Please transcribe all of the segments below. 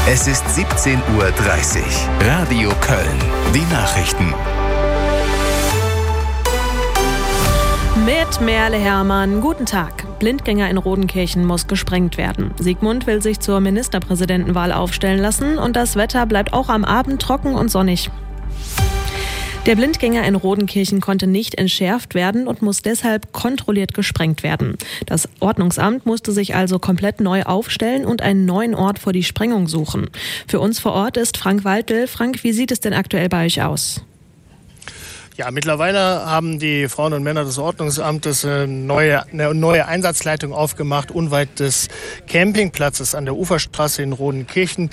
Es ist 17:30 Uhr. Radio Köln. Die Nachrichten. Mit Merle Hermann, guten Tag. Blindgänger in Rodenkirchen muss gesprengt werden. Sigmund will sich zur Ministerpräsidentenwahl aufstellen lassen und das Wetter bleibt auch am Abend trocken und sonnig. Der Blindgänger in Rodenkirchen konnte nicht entschärft werden und muss deshalb kontrolliert gesprengt werden. Das Ordnungsamt musste sich also komplett neu aufstellen und einen neuen Ort für die Sprengung suchen. Für uns vor Ort ist Frank Waldl. Frank, wie sieht es denn aktuell bei euch aus? Ja, mittlerweile haben die Frauen und Männer des Ordnungsamtes eine neue Einsatzleitung aufgemacht, unweit des Campingplatzes an der Uferstraße in Rodenkirchen.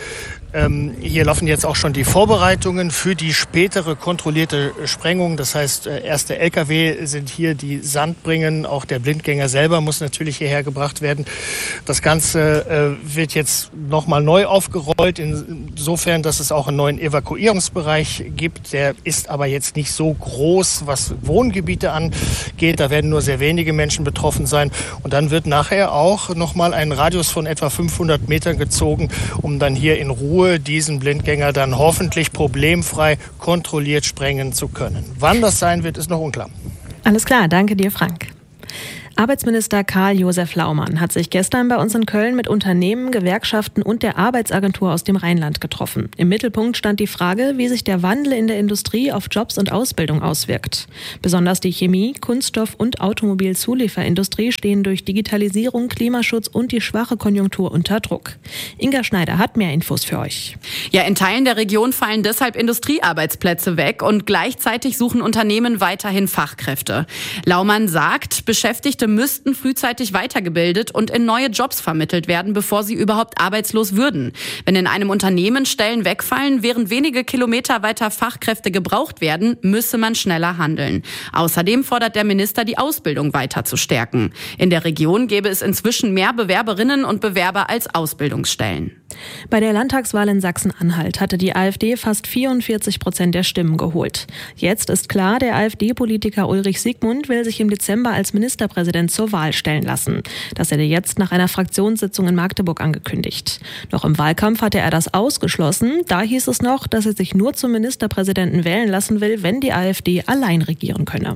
Hier laufen jetzt auch schon die Vorbereitungen für die spätere kontrollierte Sprengung. Das heißt, erste LKW sind hier, die Sand bringen. Auch der Blindgänger selber muss natürlich hierher gebracht werden. Das Ganze wird jetzt nochmal neu aufgerollt, insofern, dass es auch einen neuen Evakuierungsbereich gibt. Der ist aber jetzt nicht so groß, was Wohngebiete angeht. Da werden nur sehr wenige Menschen betroffen sein. Und dann wird nachher auch nochmal ein Radius von etwa 500 Metern gezogen, um dann hier in Ruhe diesen Blindgänger dann hoffentlich problemfrei kontrolliert sprengen zu können. Wann das sein wird, ist noch unklar. Alles klar, danke dir, Frank. Arbeitsminister Karl-Josef Laumann hat sich gestern bei uns in Köln mit Unternehmen, Gewerkschaften und der Arbeitsagentur aus dem Rheinland getroffen. Im Mittelpunkt stand die Frage, wie sich der Wandel in der Industrie auf Jobs und Ausbildung auswirkt. Besonders die Chemie-, Kunststoff- und Automobilzulieferindustrie stehen durch Digitalisierung, Klimaschutz und die schwache Konjunktur unter Druck. Inga Schneider hat mehr Infos für euch. Ja, in Teilen der Region fallen deshalb Industriearbeitsplätze weg und gleichzeitig suchen Unternehmen weiterhin Fachkräfte. Laumann sagt, Beschäftigte müssten frühzeitig weitergebildet und in neue Jobs vermittelt werden, bevor sie überhaupt arbeitslos würden. Wenn in einem Unternehmen Stellen wegfallen, während wenige Kilometer weiter Fachkräfte gebraucht werden, müsse man schneller handeln. Außerdem fordert der Minister, die Ausbildung weiter zu stärken. In der Region gäbe es inzwischen mehr Bewerberinnen und Bewerber als Ausbildungsstellen. Bei der Landtagswahl in Sachsen-Anhalt hatte die AfD fast 44% der Stimmen geholt. Jetzt ist klar, der AfD-Politiker Ulrich Sigmund will sich im Dezember als Ministerpräsident zur Wahl stellen lassen. Das hätte jetzt nach einer Fraktionssitzung in Magdeburg angekündigt. Noch im Wahlkampf hatte er das ausgeschlossen. Da hieß es noch, dass er sich nur zum Ministerpräsidenten wählen lassen will, wenn die AfD allein regieren könne.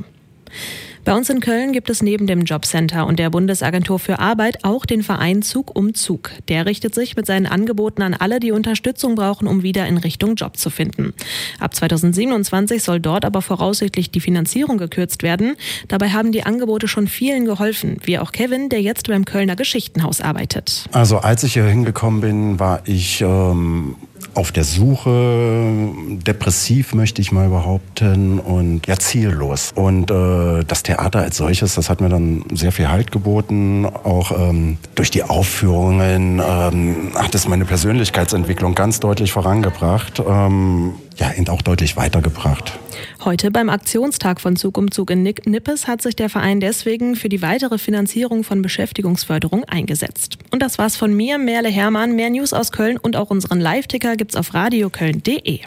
Bei uns in Köln gibt es neben dem Jobcenter und der Bundesagentur für Arbeit auch den Verein Zug um Zug. Der richtet sich mit seinen Angeboten an alle, die Unterstützung brauchen, um wieder in Richtung Job zu finden. Ab 2027 soll dort aber voraussichtlich die Finanzierung gekürzt werden. Dabei haben die Angebote schon vielen geholfen, wie auch Kevin, der jetzt beim Kölner Geschichtenhaus arbeitet. Als ich hier hingekommen bin, war ich auf der Suche, depressiv möchte ich mal behaupten und ja ziellos. Und das Theater als solches, das hat mir dann sehr viel Halt geboten. Auch durch die Aufführungen hat es meine Persönlichkeitsentwicklung ganz deutlich vorangebracht. Und auch deutlich weitergebracht. Heute beim Aktionstag von Zug um Zug in Nippes hat sich der Verein deswegen für die weitere Finanzierung von Beschäftigungsförderung eingesetzt. Und das war's von mir, Merle Hermann. Mehr News aus Köln und auch unseren Live-Ticker gibt's auf radioköln.de.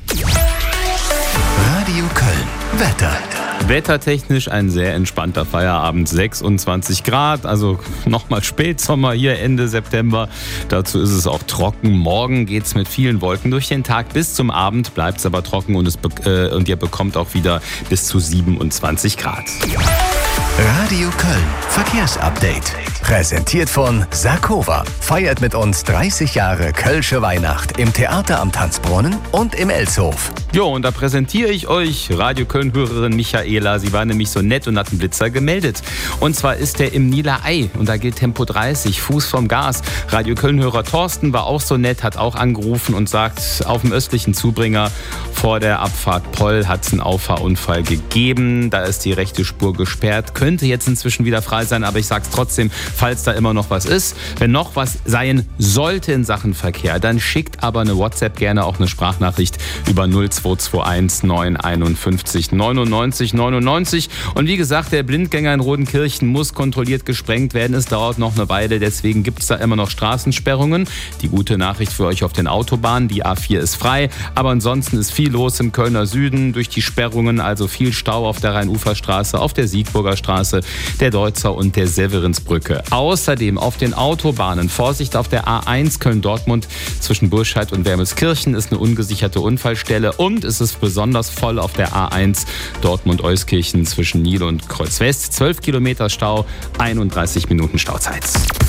Radio Köln. Wetter. Wettertechnisch ein sehr entspannter Feierabend, 26 Grad, also nochmal Spätsommer hier Ende September. Dazu ist es auch trocken. Morgen geht es mit vielen Wolken durch den Tag. Bis zum Abend bleibt es aber trocken und ihr bekommt auch wieder bis zu 27 Grad. Radio Köln. Verkehrsupdate. Präsentiert von Sarkova. Feiert mit uns 30 Jahre Kölsche Weihnacht im Theater am Tanzbrunnen und im Elshof. Jo, und da präsentiere ich euch Radio Köln-Hörerin Michaela. Sie war nämlich so nett und hat einen Blitzer gemeldet. Und zwar ist der im Niederei und da gilt Tempo 30, Fuß vom Gas. Radio Köln-Hörer Thorsten war auch so nett, hat auch angerufen und sagt, auf dem östlichen Zubringer vor der Abfahrt Poll hat es einen Auffahrunfall gegeben. Da ist die rechte Spur gesperrt. Könnte jetzt inzwischen wieder frei sein, aber ich sag's trotzdem, falls da immer noch was ist. Wenn noch was sein sollte in Sachen Verkehr, dann schickt aber eine WhatsApp, gerne auch eine Sprachnachricht über 0221 951 99 99. 99. Und wie gesagt, der Blindgänger in Rodenkirchen muss kontrolliert gesprengt werden. Es dauert noch eine Weile, deswegen gibt es da immer noch Straßensperrungen. Die gute Nachricht für euch auf den Autobahnen, die A4 ist frei, aber ansonsten ist viel los im Kölner Süden durch die Sperrungen, also viel Stau auf der Rhein-Ufer-Straße, auf der Siegburger Straße, der Deutzer und der Severinsbrücke. Außerdem auf den Autobahnen Vorsicht auf der A1 Köln-Dortmund zwischen Burscheid und Wermelskirchen ist eine ungesicherte Unfallstelle und es ist besonders voll auf der A1 Dortmund-Euskirchen zwischen Niel und Kreuz-West. 12 Kilometer Stau, 31 Minuten Stauzeit.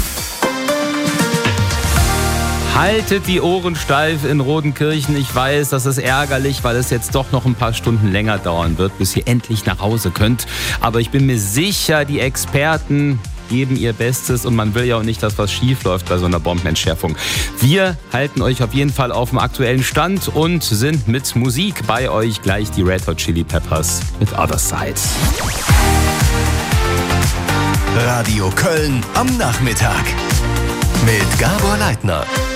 Haltet die Ohren steif in Rodenkirchen. Ich weiß, das ist ärgerlich, weil es jetzt doch noch ein paar Stunden länger dauern wird, bis ihr endlich nach Hause könnt. Aber ich bin mir sicher, die Experten geben ihr Bestes und man will ja auch nicht, dass was schief läuft bei so einer Bombenentschärfung. Wir halten euch auf jeden Fall auf dem aktuellen Stand und sind mit Musik bei euch. Gleich die Red Hot Chili Peppers mit Other Side. Radio Köln am Nachmittag mit Gabor Leitner.